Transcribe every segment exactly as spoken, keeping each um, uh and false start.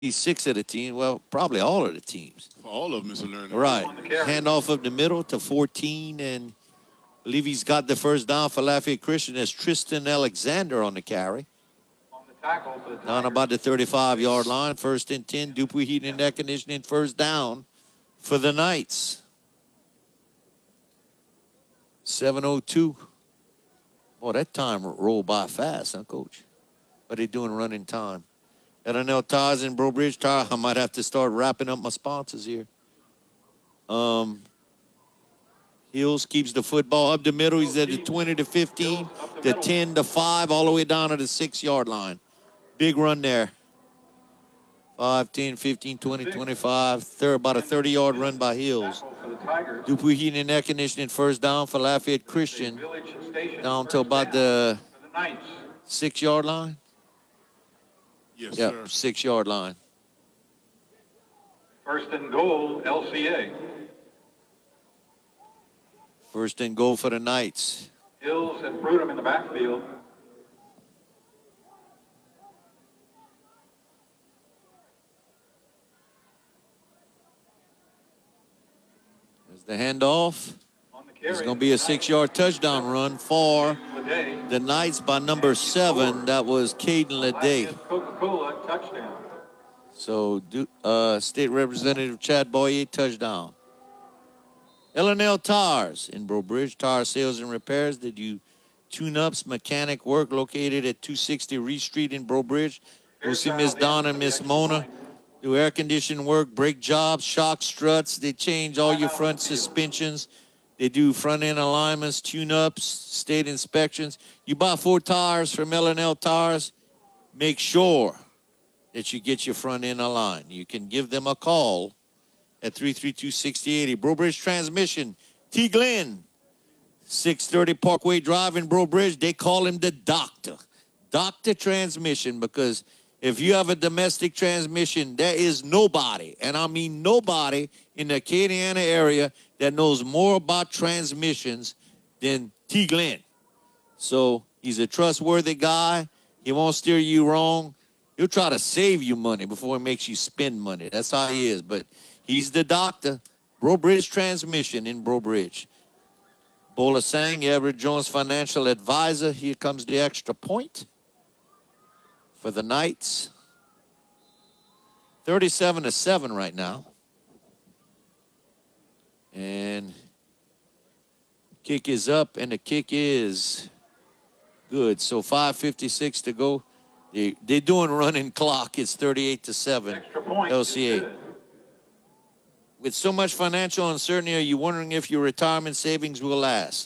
six of the team. Well, probably all of the teams. All of them is a learning. Right. Handoff up the middle to fourteen, and I believe he's got the first down for Lafayette Christian as Tristan Alexander on the carry. On the tackle for the Down about the thirty-five-yard line. First and ten. Dupuy Heating and Air Conditioning first down for the Knights. seven oh two. Boy, that time rolled by fast, huh, Coach? What are they doing running time? L N L Tires and Bro Bridge Tire. I might have to start wrapping up my sponsors here. Um, Hills keeps the football up the middle. He's at the twenty to fifteen, the ten to five, all the way down to the six-yard line. Big run there. five, ten, fifteen, twenty, twenty-five. Third, about a thirty-yard run by Hills. Dupuy Heating and Air Conditioning first down for Lafayette Christian. Down to about the six-yard line. Yes, yep, sir. six-yard line. First and goal, L C A. First and goal for the Knights. Hills and Prudham in the backfield. There's the handoff. It's going to be a six-yard touchdown run for the Knights by number seven. That was Caden Leday. Coca-Cola touchdown. So, uh, State Representative Chad Boyer, touchdown. L N L Tires in Bro Bridge. Tire sales and repairs. They do tune-ups, mechanic work located at two sixty Reed Street in Bro Bridge. We'll see Miss Donna and Miss Mona. Do air conditioning work, brake jobs, shock struts. They change all your front suspensions. They do front-end alignments, tune-ups, state inspections. You buy four tires from L N L Tires, make sure that you get your front-end aligned. You can give them a call at three three two, six oh eight oh. Bro Bridge Transmission, T. Glenn, six thirty Parkway Drive in Bro Bridge. They call him the doctor. Doctor Transmission, because if you have a domestic transmission, there is nobody, and I mean nobody in the Acadiana area that knows more about transmissions than T. Glenn. So he's a trustworthy guy. He won't steer you wrong. He'll try to save you money before he makes you spend money. That's how he is. But he's the doctor. Bro Bridge Transmission in Bro Bridge. Bola Sang, Everett Jones Financial Advisor. Here comes the extra point for the Knights. thirty-seven to seven right now. And kick is up, and the kick is good. So five fifty-six to go. They, they're doing running clock. It's thirty-eight to seven, L C A. With so much financial uncertainty, are you wondering if your retirement savings will last?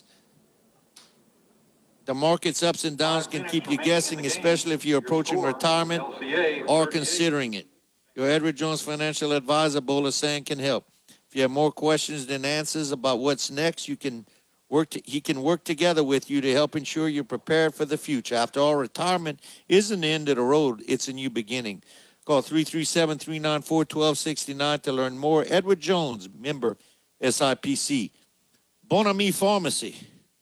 The market's ups and downs can keep you guessing, especially if you're approaching retirement or considering it. Your Edward Jones Financial Advisor, Bola Sang, can help. If you have more questions than answers about what's next, you can work. To, he can work together with you to help ensure you're prepared for the future. After all, retirement isn't the end of the road. It's a new beginning. Call three three seven, three nine four, one two six nine to learn more. Edward Jones, member S I P C. Bon Ami Pharmacy.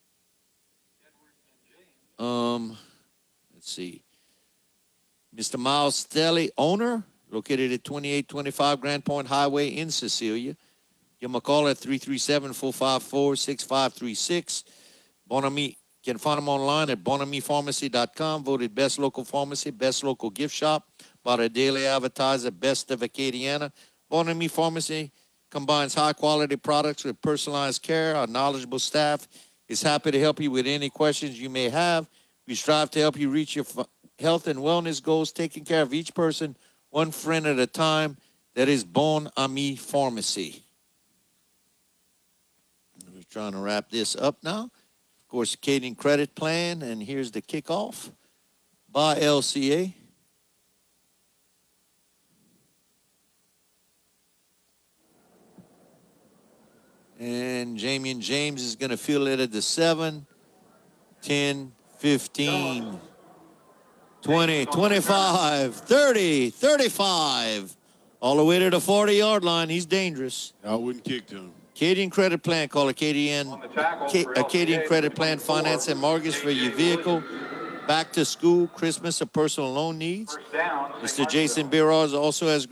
Um, let's see. Mister Miles Stelly, owner, located at twenty-eight twenty-five Grand Point Highway in Cecilia. Give him a call at three three seven, four five four, six five three six. Bon Ami, you can find him online at bon ami pharmacy dot com. Voted best local pharmacy, best local gift shop by the Daily Advertiser, best of Acadiana. Bon Ami Pharmacy combines high-quality products with personalized care. Our knowledgeable staff is happy to help you with any questions you may have. We strive to help you reach your health and wellness goals, taking care of each person one friend at a time. That is Bon Ami Pharmacy. We're trying to wrap this up now. Of course, Acadian Credit Plan, and here's the kickoff by L C A. And Jamian James is going to field it at the seven, ten, fifteen, twenty, twenty-five, thirty, thirty-five. All the way to the forty-yard line. He's dangerous. I wouldn't kick to him. Acadian Credit Plan. Call Acadian, Acadian Credit Plan Finance and Mortgage for your vehicle. back to school, Christmas, or personal loan needs. First down. Mister Saint Jason Martinville. Biroz also has